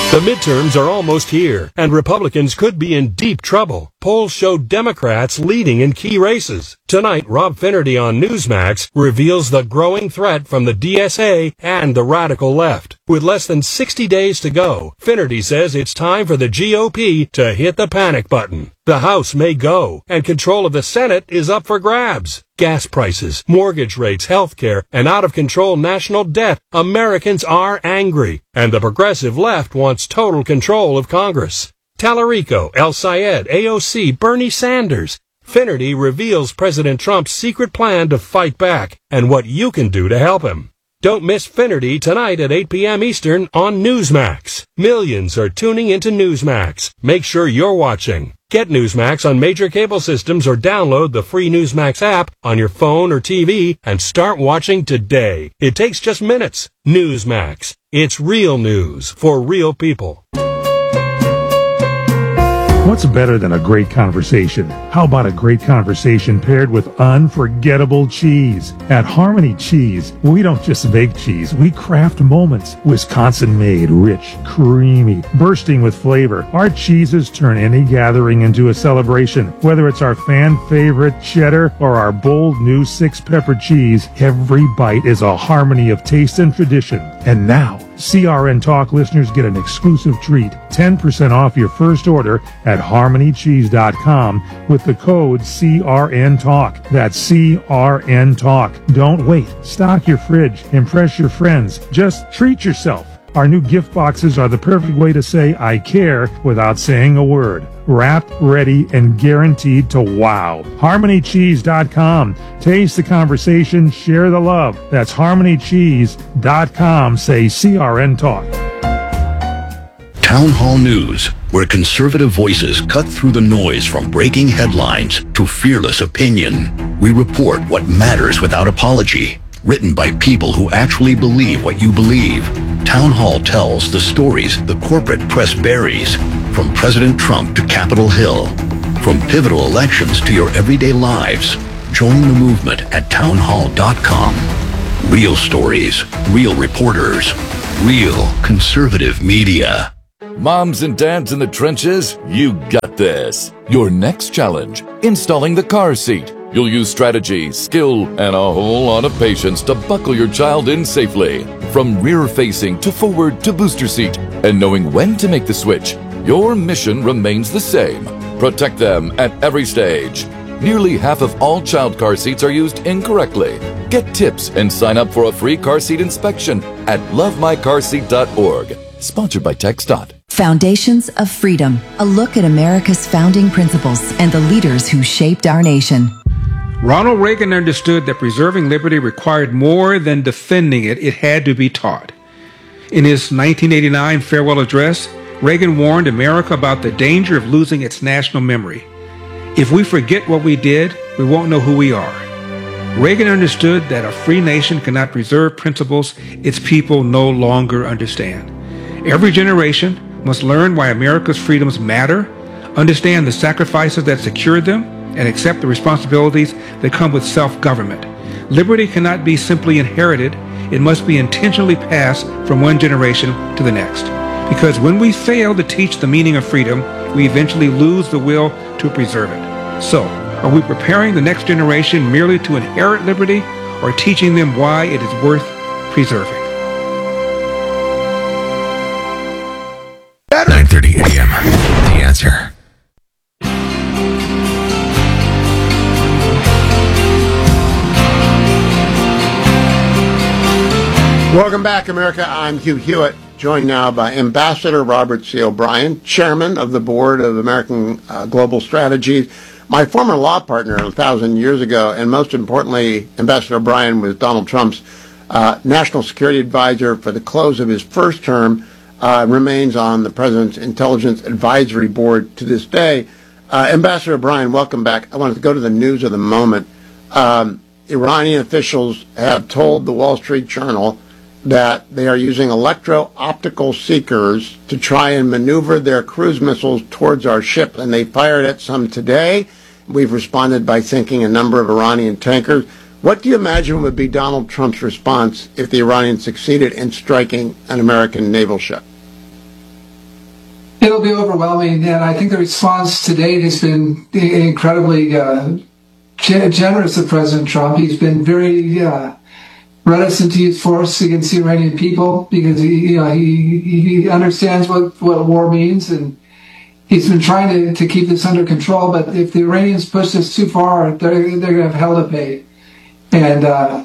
The midterms are almost here, and Republicans could be in deep trouble. Polls show Democrats leading in key races. Tonight, Rob Finnerty on Newsmax reveals the growing threat from the DSA and the radical left. With less than 60 days to go, Finnerty says it's time for the GOP to hit the panic button. The House may go, and control of the Senate is up for grabs. Gas prices, mortgage rates, healthcare, and out-of-control national debt. Americans are angry, and the progressive left wants total control of Congress. Tallarico, El Sayed, AOC, Bernie Sanders. Finnerty reveals President Trump's secret plan to fight back and what you can do to help him. Don't miss Finnerty tonight at 8 p.m. Eastern on Newsmax. Millions are tuning into Newsmax. Make sure you're watching. Get Newsmax on major cable systems or download the free Newsmax app on your phone or TV and start watching today. It takes just minutes. Newsmax. It's real news for real people. What's better than a great conversation? How about a great conversation paired with unforgettable cheese? At Harmony Cheese, we don't just make cheese, we craft moments. Wisconsin-made, rich, creamy, bursting with flavor. Our cheeses turn any gathering into a celebration. Whether it's our fan-favorite cheddar or our bold new 6-pepper cheese, every bite is a harmony of taste and tradition. And now, CRN Talk listeners get an exclusive treat, 10% off your first order at harmonycheese.com with the code CRN Talk. That's CRN Talk. Don't wait. Stock your fridge. Impress your friends. Just treat yourself. Our new gift boxes are the perfect way to say I care without saying a word. Wrapped, ready, and guaranteed to wow. HarmonyCheese.com. Taste the conversation, share the love. That's HarmonyCheese.com. Say CRN Talk. Town Hall News, where conservative voices cut through the noise from breaking headlines to fearless opinion. We report what matters without apology. Written by people who actually believe what you believe. Town Hall tells the stories the corporate press buries, from President Trump to Capitol Hill, from pivotal elections to your everyday lives. Join the movement at townhall.com. Real stories, real reporters, real conservative media. Moms and dads in the trenches, you got this. Your next challenge, installing the car seat. You'll use strategy, skill, and a whole lot of patience to buckle your child in safely. From rear-facing to forward to booster seat. And knowing when to make the switch, your mission remains the same. Protect them at every stage. Nearly half of all child car seats are used incorrectly. Get tips and sign up for a free car seat inspection at lovemycarseat.org. Sponsored by TxDOT. Foundations of Freedom, a look at America's founding principles and the leaders who shaped our nation. Ronald Reagan understood that preserving liberty required more than defending it. It had to be taught. In his 1989 farewell address, Reagan warned America about the danger of losing its national memory. If we forget what we did, we won't know who we are. Reagan understood that a free nation cannot preserve principles its people no longer understand. Every generation must learn why America's freedoms matter, understand the sacrifices that secured them, and accept the responsibilities that come with self-government. Liberty cannot be simply inherited. It must be intentionally passed from one generation to the next. Because when we fail to teach the meaning of freedom, we eventually lose the will to preserve it. So, are we preparing the next generation merely to inherit liberty, or teaching them why it is worth preserving? 9:30 a.m. The Answer. Welcome back, America. I'm Hugh Hewitt, joined now by Ambassador Robert C. O'Brien, Chairman of the Board of American Global Strategies, my former law partner 1,000 years ago, and most importantly, Ambassador O'Brien was Donald Trump's National Security Advisor for the close of his first term, remains on the President's Intelligence Advisory Board to this day. Ambassador O'Brien, welcome back. I wanted to go to the news of the moment. Iranian officials have told the Wall Street Journal that they are using electro-optical seekers to try and maneuver their cruise missiles towards our ship, and they fired at some today. We've responded by sinking a number of Iranian tankers. What do you imagine would be Donald Trump's response if the Iranians succeeded in striking an American naval ship? It'll be overwhelming, and I think the response to date has been incredibly generous of President Trump. He's been very reticent to use force against the Iranian people because he understands what war means, and he's been trying to keep this under control. But if the Iranians push this too far, they're going to have hell to pay. And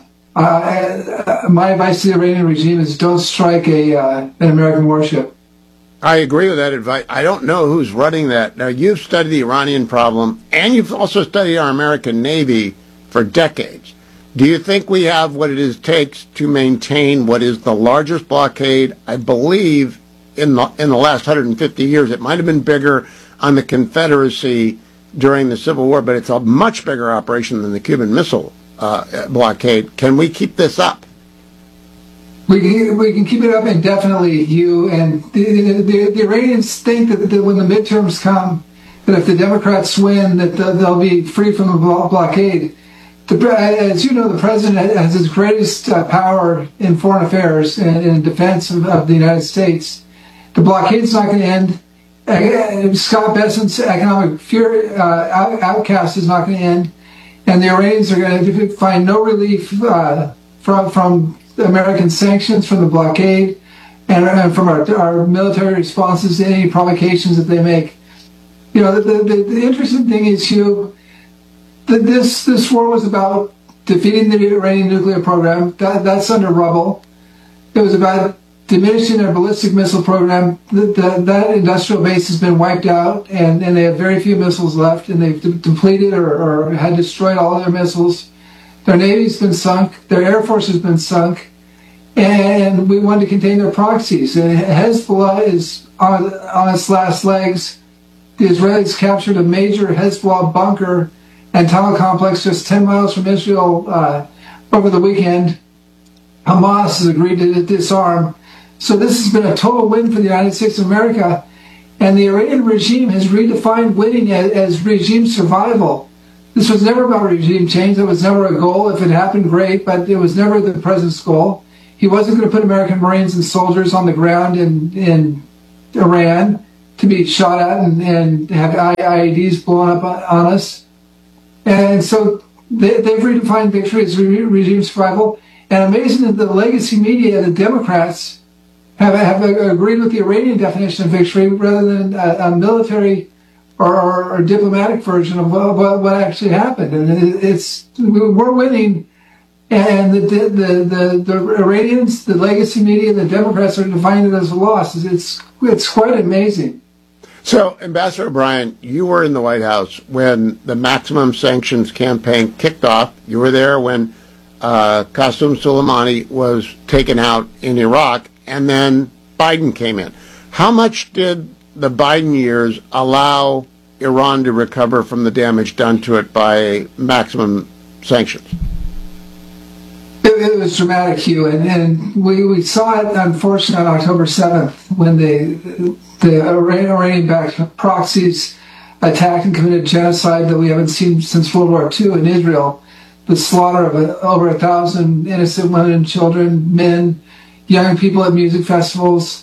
my advice to the Iranian regime is don't strike an American warship. I agree with that advice. I don't know who's running that. Now, you've studied the Iranian problem, and you've also studied our American Navy for decades. Do you think we have what it takes to maintain what is the largest blockade, I believe, in the last 150 years? It might have been bigger on the Confederacy during the Civil War, but it's a much bigger operation than the Cuban Missile blockade. Can we keep this up? We can keep it up indefinitely, Hugh. And the Iranians think that when the midterms come, that if the Democrats win, that they'll be free from the blockade. As you know, the president has his greatest power in foreign affairs and in defense of the United States. The blockade's not going to end. Scott Bessent's economic outcast is not going to end. And the Iranians are going to find no relief from American sanctions, from the blockade, and from our military responses to any provocations that they make. You know, the interesting thing is, Hugh, that this war was about defeating the Iranian nuclear program. That's under rubble. It was about diminishing their ballistic missile program. That industrial base has been wiped out, and they have very few missiles left, and they've depleted or had destroyed all of their missiles. Their Navy's been sunk. Their Air Force has been sunk. And we wanted to contain their proxies. And Hezbollah is on its last legs. The Israelis captured a major Hezbollah bunker and tunnel complex just 10 miles from Israel over the weekend. Hamas has agreed to disarm. So this has been a total win for the United States of America. And the Iranian regime has redefined winning as regime survival. This was never about regime change. It was never a goal. If it happened, great, but it was never the president's goal. He wasn't going to put American Marines and soldiers on the ground in Iran to be shot at and have IEDs blown up on us. And so they've redefined victory as regime survival. And amazing that the legacy media, the Democrats, have agreed with the Iranian definition of victory rather than a military or diplomatic version of what actually happened. And we're winning. And the Iranians, the legacy media, the Democrats are defining it as a loss. It's quite amazing. So, Ambassador O'Brien, you were in the White House when the maximum sanctions campaign kicked off. You were there when Qasem Soleimani was taken out in Iraq, and then Biden came in. How much did the Biden years allow Iran to recover from the damage done to it by maximum sanctions? It was dramatic, Hugh, and we saw it, unfortunately, on October 7th when the Iranian-backed proxies attacked and committed genocide that we haven't seen since World War II in Israel. The slaughter of over 1,000 innocent women and children, men, young people at music festivals.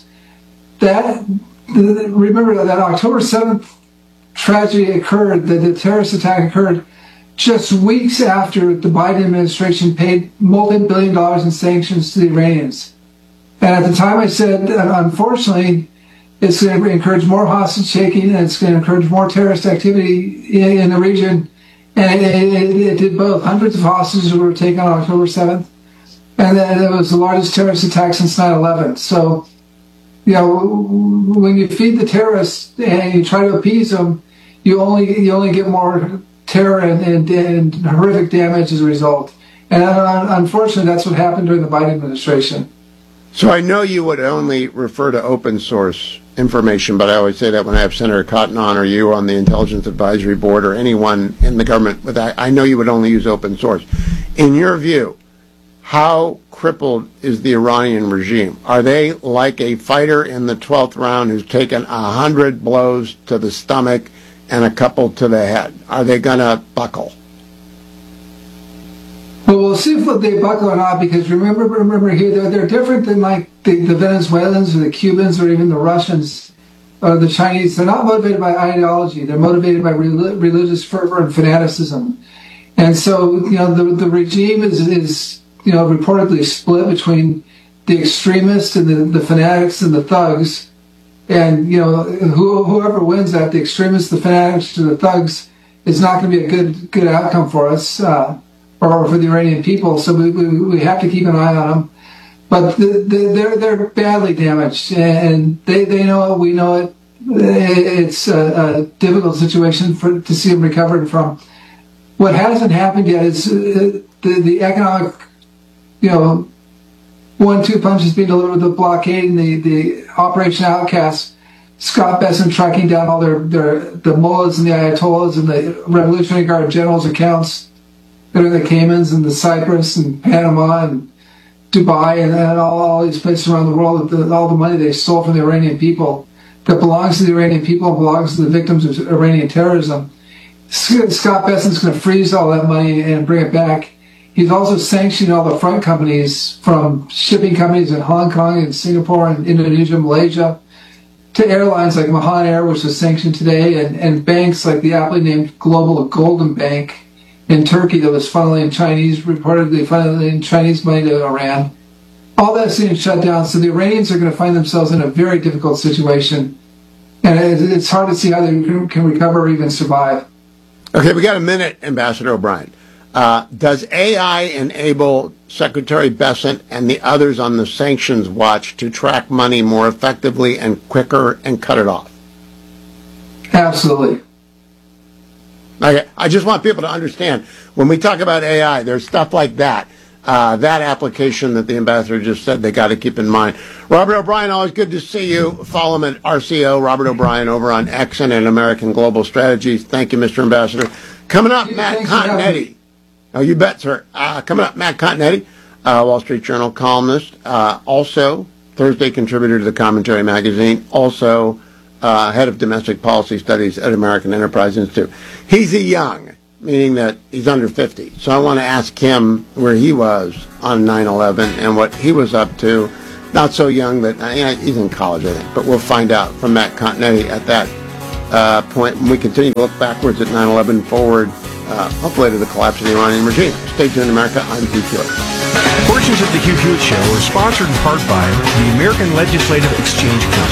Remember that October 7th tragedy occurred, the terrorist attack occurred just weeks after the Biden administration paid multi-billion dollars in sanctions to the Iranians. And at the time I said, unfortunately, it's going to encourage more hostage taking and it's going to encourage more terrorist activity in the region. And it did both. Hundreds of hostages were taken on October 7th. And then it was the largest terrorist attack since 9/11. So, you know, when you feed the terrorists and you try to appease them, you only get more terror and horrific damage as a result. And unfortunately, that's what happened during the Biden administration. So I know you would only refer to open source information, but I always say that when I have Senator Cotton on or you on the Intelligence Advisory Board or anyone in the government, I know you would only use open source. In your view, how crippled is the Iranian regime? Are they like a fighter in the 12th round who's taken 100 blows to the stomach and a couple to the head? Are they going to buckle? Well, we'll see if they buckle or not, because remember here, they're different than like the Venezuelans or the Cubans or even the Russians. the Chinese, they're not motivated by ideology. They're motivated by religious fervor and fanaticism. And so, the regime is reportedly split between the extremists and the fanatics and the thugs. And, whoever wins that, the extremists, the fanatics, or the thugs, is not going to be a good outcome for us or for the Iranian people. So we have to keep an eye on them. But they're badly damaged, and they know it. We know it. It's a difficult situation to see them recovered from. What hasn't happened yet is the economic, 1-2 punches being delivered with the blockade and the Operation Outcast. Scott Bessent tracking down all the mullahs and the ayatollahs and the Revolutionary Guard generals' accounts that are the Caymans and the Cyprus and Panama and Dubai and all these places around the world, all the money they stole from the Iranian people that belongs to the Iranian people and belongs to the victims of Iranian terrorism. Scott Bessent's going to freeze all that money and bring it back. He's also sanctioning all the front companies, from shipping companies in Hong Kong and Singapore and Indonesia, Malaysia, to airlines like Mahan Air, which was sanctioned today, and banks like the aptly named Global Golden Bank in Turkey that was reportedly funneling Chinese money to Iran. All that's being shut down, so the Iranians are going to find themselves in a very difficult situation. And it's hard to see how they can recover or even survive. Okay, we got a minute, Ambassador O'Brien. Does AI enable Secretary Bessent and the others on the sanctions watch to track money more effectively and quicker and cut it off? Absolutely. Okay, I just want people to understand, when we talk about AI, there's stuff like that. That application that the ambassador just said, they got to keep in mind. Robert O'Brien, always good to see you. Follow him at RCO, Robert O'Brien, over on X and American Global Strategies. Thank you, Mr. Ambassador. Coming up, Matt Continetti. Oh, you bet, sir. Coming up, Matt Continetti, Wall Street Journal columnist, also Thursday contributor to the Commentary magazine, also head of domestic policy studies at American Enterprise Institute. He's a young, meaning that he's under 50. So I want to ask him where he was on 9/11 and what he was up to. Not so young, but he's in college, I think. But we'll find out from Matt Continetti at that point when we continue to look backwards at 9/11, forward, hopefully to the collapse of the Iranian regime. Stay tuned, America. I'm Hugh Hewitt. Portions of the Hugh Hewitt Show are sponsored in part by the American Legislative Exchange Council.